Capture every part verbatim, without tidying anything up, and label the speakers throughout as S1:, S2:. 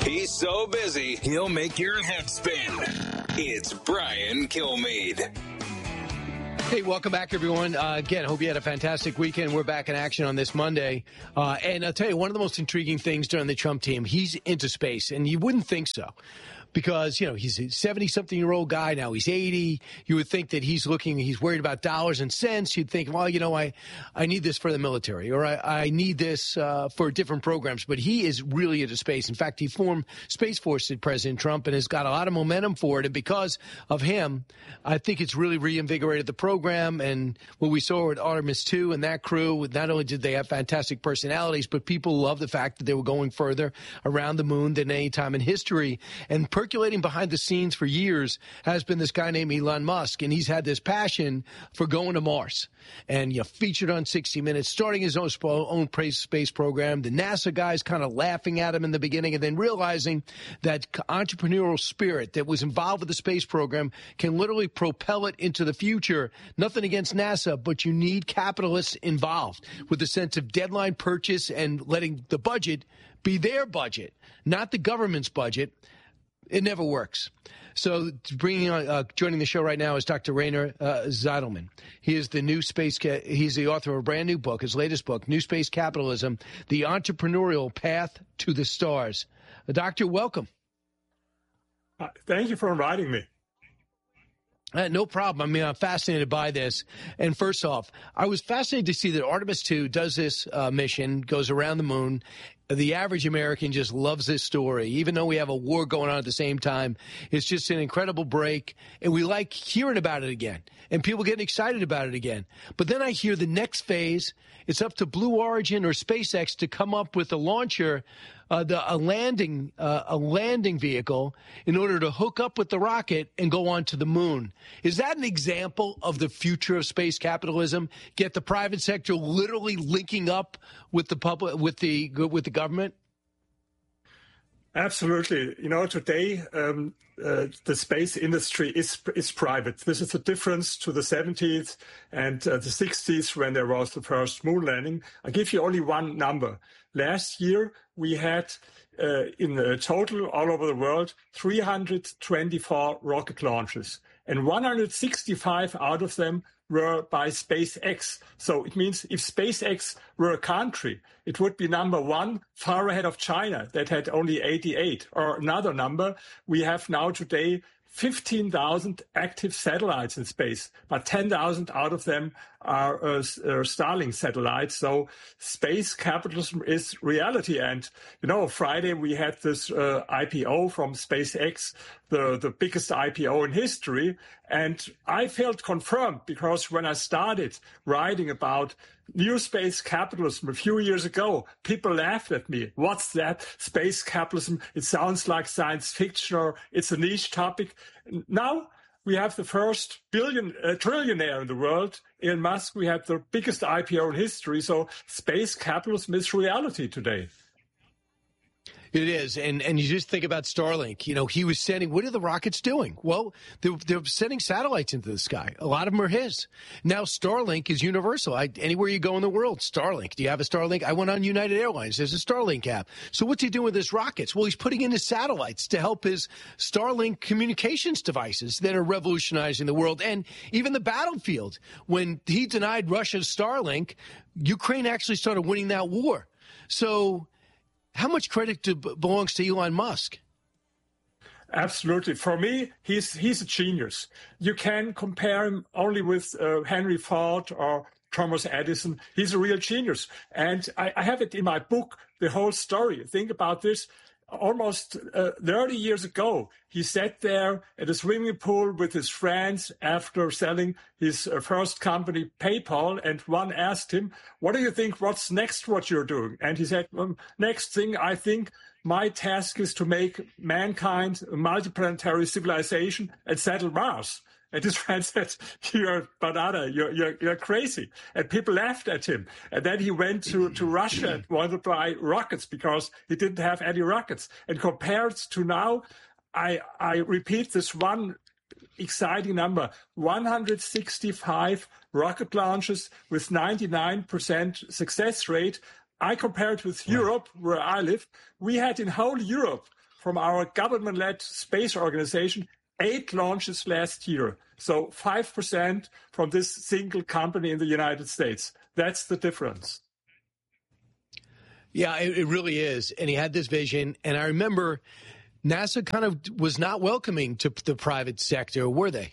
S1: He's so busy, he'll make your head spin. It's Brian Kilmeade.
S2: Hey, welcome back, everyone. Uh, again, hope you had a fantastic weekend. We're back in action on this Monday. Uh, and I'll tell you, one of the most intriguing things during the Trump team, he's into space, and you wouldn't think so. Because, you know, he's a seventy-something-year-old guy. Now he's eighty. You would think that he's looking, he's worried about dollars and cents. You'd think, well, you know, I, I need this for the military, or I, I need this uh, for different programs. But he is really into space. In fact, he formed Space Force at President Trump and has got a lot of momentum for it. And because of him, I think it's really reinvigorated the program. And what we saw with Artemis two and that crew, not only did they have fantastic personalities, but people love the fact that they were going further around the moon than any time in history. And percolating behind the scenes for years has been this guy named Elon Musk, and he's had this passion for going to Mars. And, you know, featured on sixty minutes, starting his own, own space program. The NASA guys kind of laughing at him in the beginning, and then realizing that entrepreneurial spirit that was involved with the space program can literally propel it into the future. Nothing against NASA, but you need capitalists involved with a sense of deadline purchase and letting the budget be their budget, not the government's budget. It never works. So bringing on, uh, joining the show right now is Doctor Rainer uh, Zitelmann. He is the new space. Ca- he's the author of a brand new book, his latest book, New Space Capitalism: The Entrepreneurial Path to the Stars. Uh, Doctor, welcome.
S3: Uh, thank you for inviting me.
S2: Uh, no problem. I mean, I'm fascinated by this. And first off, I was fascinated to see that Artemis two does this uh, mission, goes around the moon. The average American just loves this story, even though we have a war going on at the same time. It's just an incredible break, and we like hearing about it again, and people getting excited about it again. But then I hear the next phase, it's up to Blue Origin or SpaceX to come up with a launcher, uh, the, a landing uh, a landing vehicle in order to hook up with the rocket and go on to the moon. Is that an example of the future of space capitalism? Get the private sector literally linking up with the public, with the with the government?
S3: Absolutely. You know, today um, uh, the space industry is is private. This is a difference to the seventies and uh, the sixties when there was the first moon landing. I'll give you only one number. Last year, we had uh, in the total all over the world three hundred twenty-four rocket launches, and one hundred sixty-five out of them were by SpaceX. So it means if SpaceX were a country, it would be number one, far ahead of China that had only eighty-eight. Or another number, we have now today fifteen thousand active satellites in space, but ten thousand out of them are uh, uh, Starlink satellites. So space capitalism is reality. And, you know, Friday we had this uh, I P O from SpaceX, the, the biggest I P O in history. And I felt confirmed because when I started writing about new space capitalism a few years ago, people laughed at me. What's that? Space capitalism? It sounds like science fiction, or it's a niche topic. Now we have the first billion, uh, trillionaire in the world, Elon Musk. We have the biggest I P O in history. So space capitalism is reality today.
S2: It is. And and you just think about Starlink. You know, he was sending, what are the rockets doing? Well, they're, they're sending satellites into the sky. A lot of them are his. Now, Starlink is universal. I, anywhere you go in the world, Starlink. Do you have a Starlink? I went on United Airlines. There's a Starlink app. So what's he doing with his rockets? Well, he's putting in his satellites to help his Starlink communications devices that are revolutionizing the world and even the battlefield. When he denied Russia's Starlink, Ukraine actually started winning that war. So how much credit to, belongs to Elon Musk?
S3: Absolutely. For me, he's he's a genius. You can compare him only with uh, Henry Ford or Thomas Edison. He's a real genius. And I, I have it in my book, the whole story. Think about this. Almost uh, thirty years ago, he sat there at a swimming pool with his friends after selling his uh, first company, PayPal, and one asked him, what do you think, what's next what you're doing? And he said, um, next thing, I think my task is to make mankind a multiplanetary civilization and settle Mars. And his friend said, you're banana, you're, you're, you're crazy. And people laughed at him. And then he went to, to Russia and wanted to buy rockets because he didn't have any rockets. And compared to now, I, I repeat this one exciting number, one hundred sixty-five rocket launches with ninety-nine percent success rate. I compare it with Europe, where I live. We had in whole Europe, from our government-led space organization, eight launches last year. So five percent from this single company in the United States. That's the difference.
S2: Yeah, it, it really is. And he had this vision. And I remember NASA kind of was not welcoming to the private sector, were they?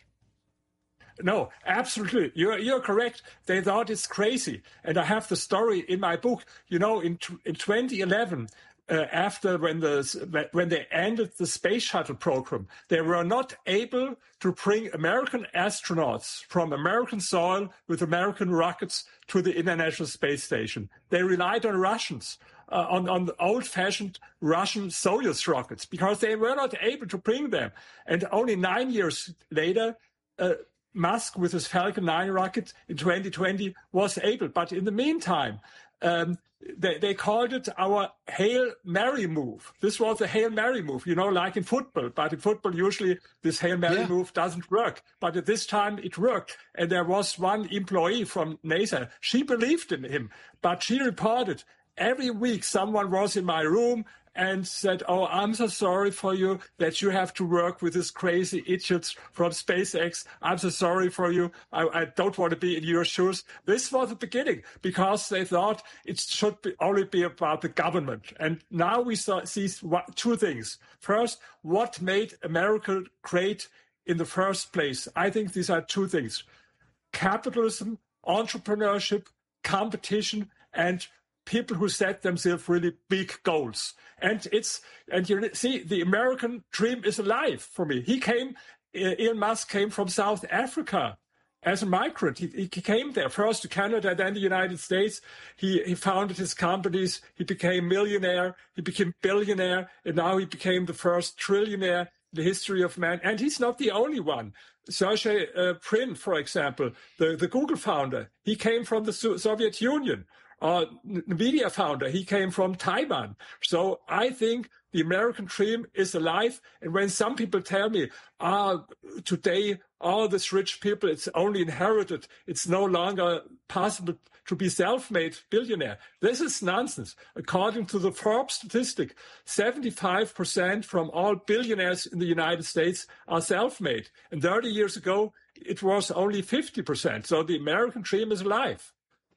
S3: No, absolutely. You're, you're correct. They thought it's crazy. And I have the story in my book. You know, in, in twenty eleven, uh, after when, the, when they ended the space shuttle program, they were not able to bring American astronauts from American soil with American rockets to the International Space Station. They relied on Russians. Uh, on, on the old-fashioned Russian Soyuz rockets, because they were not able to bring them. And only nine years later, uh, Musk, with his Falcon nine rocket in twenty twenty, was able. But in the meantime, um, they, they called it our Hail Mary move. This was a Hail Mary move, you know, like in football. But in football, usually this Hail Mary yeah. move doesn't work. But at this time, it worked. And there was one employee from NASA. She believed in him, but she reported, every week, someone was in my room and said, oh, I'm so sorry for you that you have to work with these crazy idiots from SpaceX. I'm so sorry for you. I, I don't want to be in your shoes. This was the beginning, because they thought it should be, only be about the government. And now we saw, see two things. First, what made America great in the first place? I think these are two things: capitalism, entrepreneurship, competition, and people who set themselves really big goals. And it's, and you see, the American dream is alive for me. He came, Elon Musk came from South Africa as a migrant. He, he came there first to Canada, then the United States. He, he founded his companies. He became millionaire. He became billionaire. And now he became the first trillionaire in the history of man. And he's not the only one. Sergey uh, Brin, for example, the, the Google founder, he came from the so- Soviet Union. Uh, NVIDIA founder, he came from Taiwan. So I think the American dream is alive. And when some people tell me, ah, today, all these rich people, it's only inherited, it's no longer possible to be self-made billionaire. This is nonsense. According to the Forbes statistic, seventy-five percent from all billionaires in the United States are self-made. And thirty years ago, it was only fifty percent. So the American dream is alive.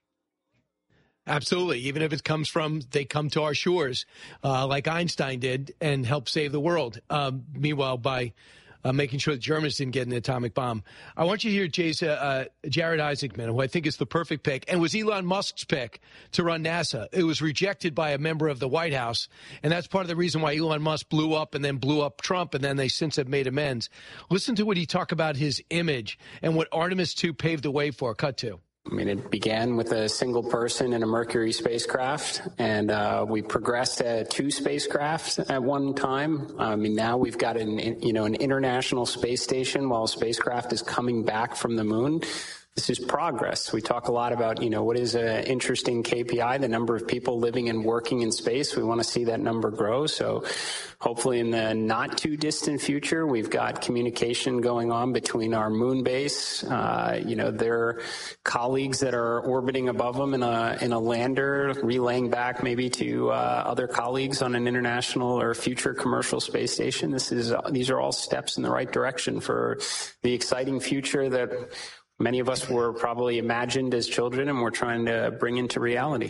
S2: Absolutely. Even if it comes from, they come to our shores, uh, like Einstein did, and help save the world. Um, meanwhile, by uh, making sure the Germans didn't get an atomic bomb. I want you to hear Jay's, uh, Jared Isaacman, who I think is the perfect pick, and was Elon Musk's pick to run NASA. It was rejected by a member of the White House, and that's part of the reason why Elon Musk blew up and then blew up Trump, and then they since have made amends. Listen to what he talked about his image and what Artemis two paved the way for. Cut to.
S4: I mean, it began with a single person in a Mercury spacecraft, and uh, we progressed to two spacecraft at one time. I mean, now we've got an, you know, an international space station while a spacecraft is coming back from the moon. This is progress. We talk a lot about, you know, what is an interesting K P I, the number of people living and working in space. We want to see that number grow. So hopefully in the not too distant future, we've got communication going on between our moon base, uh, you know, their colleagues that are orbiting above them in a, in a lander, relaying back maybe to uh, other colleagues on an international or future commercial space station. This is, uh, these are all steps in the right direction for the exciting future that many of us were probably imagined as children and we're trying to bring into reality.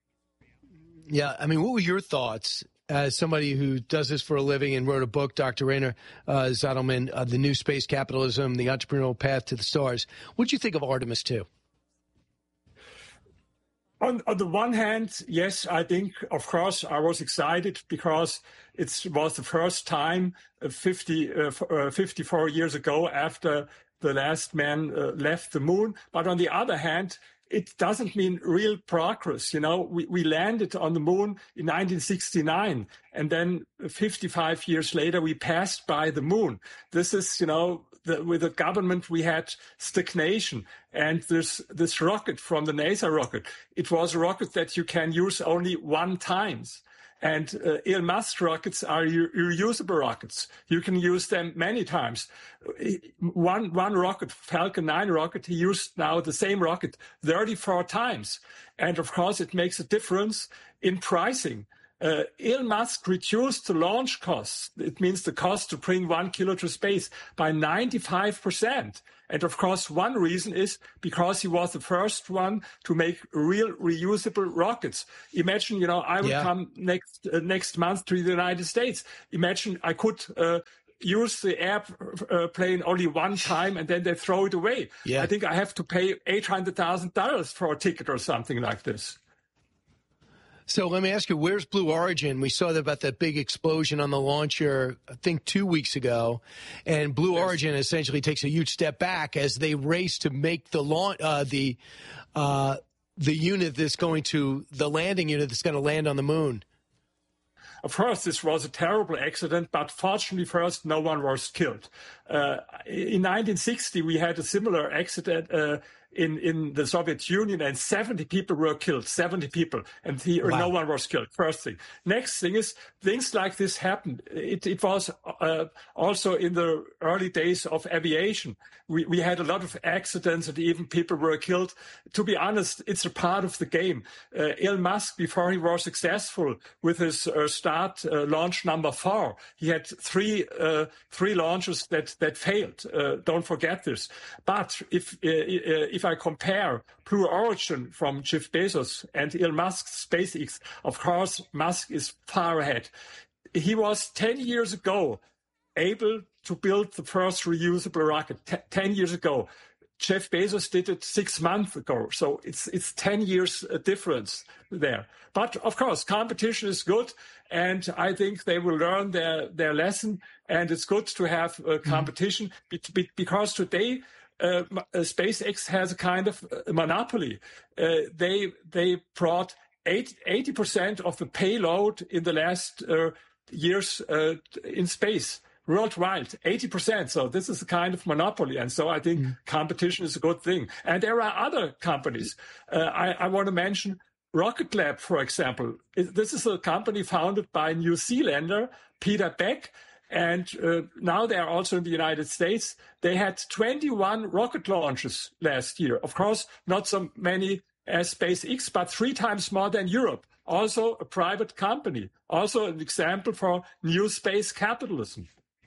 S2: Yeah, I mean, what were your thoughts as somebody who does this for a living and wrote a book, Doctor Rainer uh, Zitelmann, uh, The New Space Capitalism, The Entrepreneurial Path to the Stars? What did you think of Artemis two?
S3: On, on the one hand, yes, I think, of course, I was excited because it was the first time uh, fifty, uh, uh, fifty-four years ago after the last man uh, left the moon. But on the other hand, it doesn't mean real progress. You know, we, we landed on the moon in nineteen sixty-nine, and then fifty-five years later, we passed by the moon. This is, you know, the, with the government, we had stagnation. And this, this rocket from the NASA rocket, it was a rocket that you can use only one time. And uh, Elon Musk rockets are reusable rockets. You can use them many times. One one rocket, Falcon nine rocket, he used now the same rocket thirty-four times. And of course, it makes a difference in pricing. Uh, Elon Musk reduced the launch costs. It means the cost to bring one kilo to space by ninety-five percent. And of course, one reason is because he was the first one to make real reusable rockets. Imagine, you know, I will yeah. come next uh, next month to the United States. Imagine I could uh, use the airplane only one time and then they throw it away. Yeah. I think I have to pay eight hundred thousand dollars for a ticket or something like this.
S2: So let me ask you, where's Blue Origin? We saw about that big explosion on the launcher, I think, two weeks ago. And Blue yes. Origin essentially takes a huge step back as they race to make the launch, uh, the uh, the unit that's going to, the landing unit that's going to land on the moon.
S3: Of course, this was a terrible accident, but fortunately for us, no one was killed. Uh, in nineteen sixty, we had a similar accident uh, in, in the Soviet Union, and seventy people were killed, seventy people, and the, wow. no one was killed, first thing. Next thing is, things like this happened. It, it was uh, also in the early days of aviation. We, we had a lot of accidents, and even people were killed. To be honest, it's a part of the game. Uh, Elon Musk, before he was successful with his uh, start uh, launch number four, he had three uh, three launches that, that failed. Uh, don't forget this. But if uh, if I compare Blue Origin from Jeff Bezos and Elon Musk's SpaceX, of course, Musk is far ahead. He was ten years ago able to build the first reusable rocket. T- ten years ago. Jeff Bezos did it six months ago. So it's it's ten years difference there. But of course, competition is good. And I think they will learn their, their lesson. And it's good to have uh, competition mm-hmm. be- because today, Uh, SpaceX has a kind of monopoly. Uh, they they brought eighty percent of the payload in the last uh, years uh, in space worldwide, eighty percent. So this is a kind of monopoly. And so I think mm. competition is a good thing. And there are other companies. Uh, I, I want to mention Rocket Lab, for example. It, this is a company founded by New Zealander Peter Beck. And uh, now they are also in the United States. They had twenty-one rocket launches last year. Of course, not so many as SpaceX, but three times more than Europe. Also a private company. Also an example for new space capitalism.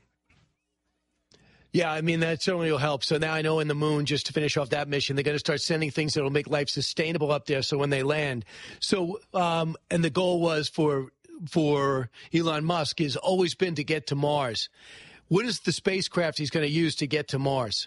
S2: Yeah, I mean, that certainly will help. So now I know in the moon, just to finish off that mission, they're going to start sending things that will make life sustainable up there so when they land. So, um, and the goal was for for Elon Musk has always been to get to Mars. What is the spacecraft he's going to use to get to Mars?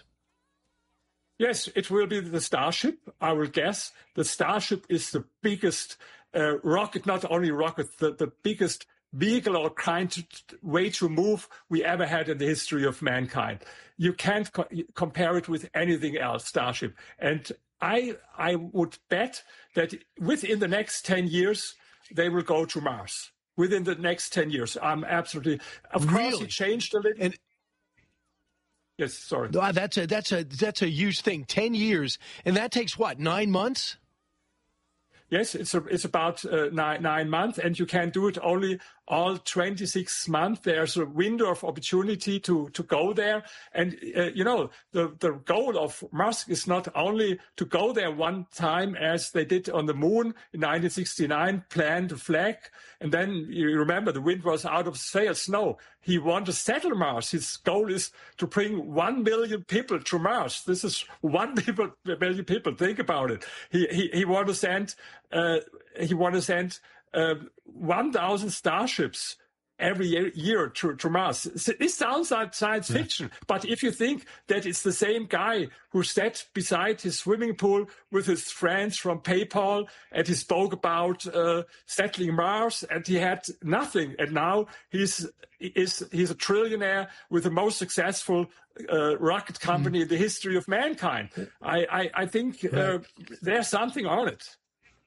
S3: Yes, it will be the Starship, I will guess. The Starship is the biggest uh, rocket, not only rocket, the, the biggest vehicle or kind of way to move we ever had in the history of mankind. You can't co- compare it with anything else, Starship. And I, I would bet that within the next ten years, they will go to Mars. Within the next ten years. I'm absolutely, of really? course, it changed a little. And, yes, sorry.
S2: Wow, that's a, that's a, that's a huge thing. ten years. And that takes what, nine months?
S3: Yes, it's a, it's about uh, nine, nine months, and you can do it only all twenty-six months. There's a window of opportunity to, to go there. And, uh, you know, the, the goal of Musk is not only to go there one time as they did on the moon in nineteen sixty-nine, plant a flag. And then you remember the wind was out of sails. No, he wants to settle Mars. His goal is to bring one million people to Mars. This is one people, million people. Think about it. He, he, he wants to send, uh, he wants to send, Uh, one thousand starships every year, year to, to Mars. This sounds like science fiction, yeah. But if you think that it's the same guy who sat beside his swimming pool with his friends from PayPal and he spoke about uh, settling Mars and he had nothing, and now he's is he's a trillionaire with the most successful uh, rocket company mm. in the history of mankind. I I, I think uh, right. there's something on it.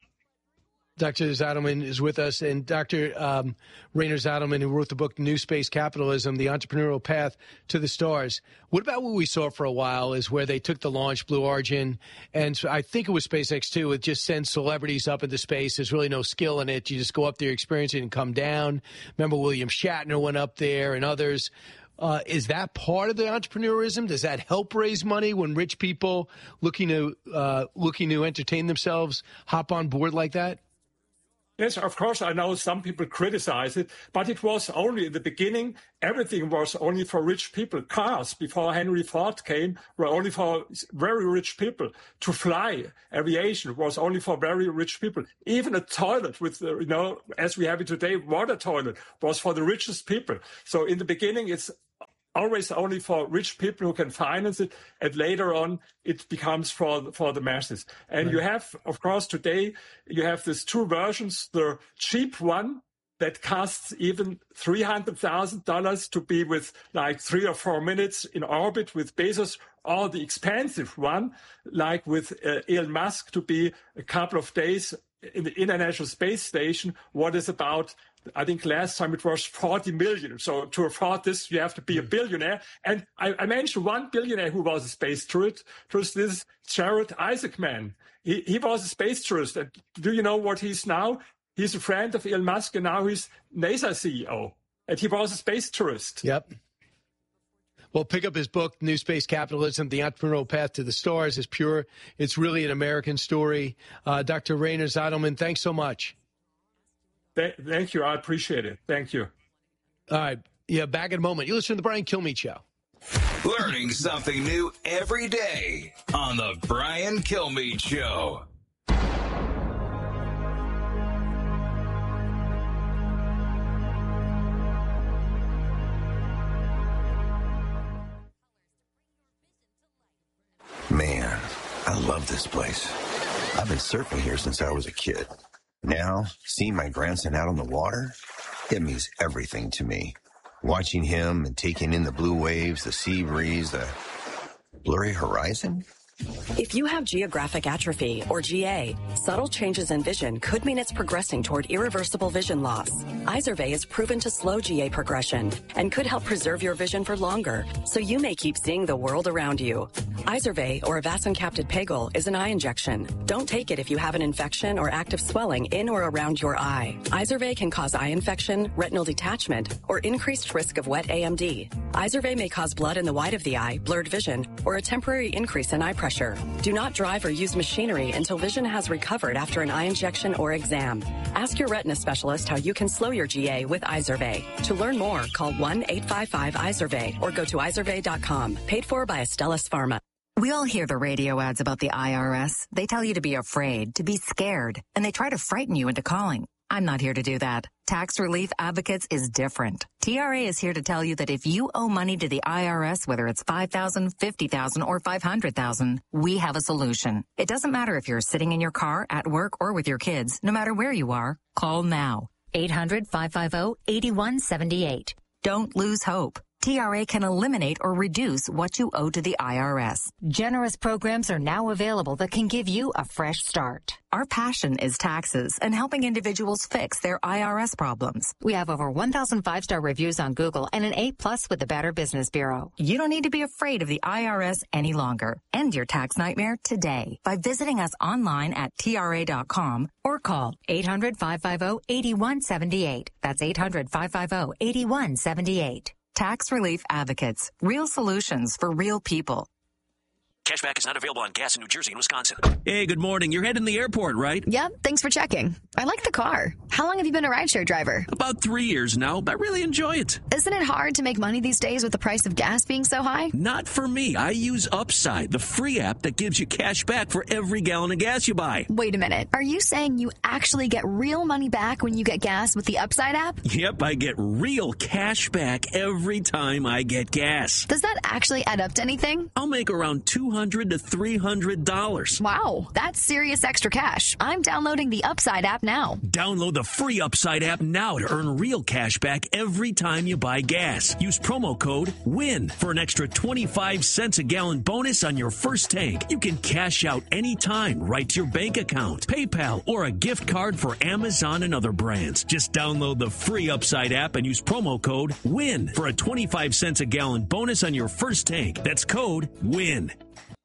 S2: Doctor Zadelman is with us, and Doctor Um, Rainer Zadelman, who wrote the book New Space Capitalism, The Entrepreneurial Path to the Stars. What about what we saw for a while is where they took the launch, Blue Origin, and I think it was SpaceX too, it just sends celebrities up into space. There's really no skill in it. You just go up there, experience it, and come down. Remember William Shatner went up there and others. Uh, is that part of the entrepreneurism? Does that help raise money when rich people looking to uh, looking to entertain themselves hop on board like that?
S3: Yes, of course, I know some people criticize it, but it was only in the beginning. Everything was only for rich people. Cars, before Henry Ford came, were only for very rich people. To fly, aviation was only for very rich people. Even a toilet with, uh, you know, as we have it today, water toilet was for the richest people. So in the beginning, it's always only for rich people who can finance it, and later on it becomes for for the masses. And right. You have, of course, today you have these two versions: the cheap one that costs even three hundred thousand dollars to be with like three or four minutes in orbit with Bezos, or the expensive one, like with uh, Elon Musk, to be a couple of days in the International Space Station. What is about, I think last time it was forty million. So to afford this, you have to be a billionaire. And I, I mentioned one billionaire who was a space tourist. This is Jared Isaacman. He, he was a space tourist. And do you know what he's now? He's a friend of Elon Musk, and now he's NASA C E O. And he was a space tourist.
S2: Yep. Well, pick up his book, New Space Capitalism, The Entrepreneurial Path to the Stars. It's pure. It's really an American story. Uh, Doctor Rainer Zitelmann, thanks so much.
S3: Thank you. I appreciate it. Thank you.
S2: All right. Yeah, back in a moment. You listen to the Brian Kilmeade Show.
S1: Learning something new every day on the Brian Kilmeade Show.
S5: Man, I love this place. I've been surfing here since I was a kid. Now, seeing my grandson out on the water, it means everything to me. Watching him and taking in the blue waves, the sea breeze, the blurry horizon.
S6: If you have geographic atrophy, or G A, subtle changes in vision could mean it's progressing toward irreversible vision loss. Izervay is proven to slow G A progression and could help preserve your vision for longer, so you may keep seeing the world around you. Izervay, or avacincaptad pegol, is an eye injection. Don't take it if you have an infection or active swelling in or around your eye. Izervay can cause eye infection, retinal detachment, or increased risk of wet A M D. Izervay may cause blood in the white of the eye, blurred vision, or a temporary increase in eye pressure. Do not drive or use machinery until vision has recovered after an eye injection or exam. Ask your retina specialist how you can slow your G A with Izervay. To learn more, call one eight five five Izervay or go to izervay dot com. Paid for by Astellas Pharma.
S7: We all hear the radio ads about the I R S. They tell you to be afraid, to be scared, and they try to frighten you into calling. I'm not here to do that. Tax Relief Advocates is different. T R A is here to tell you that if you owe money to the I R S, whether it's five thousand dollars, fifty thousand dollars, or five hundred thousand dollars, we have a solution. It doesn't matter if you're sitting in your car, at work, or with your kids. No matter where you are, call now.
S8: eight hundred, five five zero, eight one seven eight.
S7: Don't lose hope. T R A can eliminate or reduce what you owe to the I R S.
S8: Generous programs are now available that can give you a fresh start.
S7: Our passion is taxes and helping individuals fix their I R S problems.
S8: We have over one thousand five-star reviews on Google and an A plus with the Better Business Bureau.
S7: You don't need to be afraid of the I R S any longer. End your tax nightmare today by visiting us online at T R A dot com
S8: or call eight hundred, five five zero, eight one seven eight. That's eight hundred, five five zero, eight one seven eight.
S7: Tax Relief Advocates. Real solutions for real people.
S9: Cashback is not available on gas in New Jersey and Wisconsin.
S10: Hey, good morning. You're heading to the airport, right?
S11: Yep, thanks for checking. I like the car. How long have you been a rideshare driver?
S10: About three years now, but I really enjoy it.
S11: Isn't it hard to make money these days with the price of gas being so high?
S10: Not for me. I use Upside, the free app that gives you cash back for every gallon of gas you buy.
S11: Wait a minute. Are you saying you actually get real money back when you get gas with the Upside app?
S10: Yep, I get real cash back every time I get gas.
S11: Does that actually add up to anything?
S10: I'll make around two hundred to three hundred dollars.
S11: Wow, that's serious extra cash. I'm downloading the Upside app now.
S10: Download the free Upside app now to earn real cash back every time you buy gas. Use promo code WIN for an extra twenty-five cents a gallon bonus on your first tank. You can cash out anytime right to your bank account, PayPal, or a gift card for Amazon and other brands. Just download the free Upside app and use promo code WIN for a twenty-five cents a gallon bonus on your first tank. That's code WIN.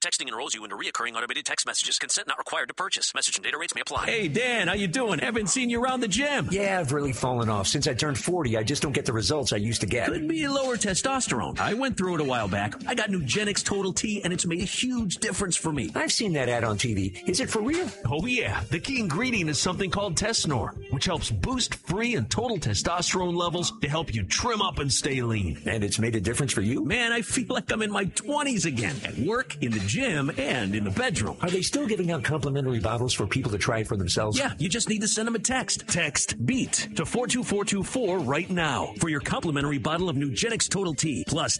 S9: Texting enrolls you into recurring automated text messages. Consent not required to purchase. Message and data rates may apply.
S10: Hey, Dan, how you doing? Haven't seen you around the gym.
S12: Yeah, I've really fallen off. Since I turned forty, I just don't get the results I used to get.
S10: Could be lower testosterone. I went through it a while back. I got Nugenix Total T, and it's made a huge difference for me.
S12: I've seen that ad on T V. Is it for real?
S10: Oh, yeah. The key ingredient is something called Tesnor, which helps boost free and total testosterone levels to help you trim up and stay lean.
S12: And it's made a difference for you?
S10: Man, I feel like I'm in my twenties again, at work, in the gym, and in the bedroom.
S12: Are they still giving out complimentary bottles for people to try it for themselves?
S10: Yeah, you just need to send them a text. Text BEAT to four two four two four right now for your complimentary bottle of Nugenix Total T. Plus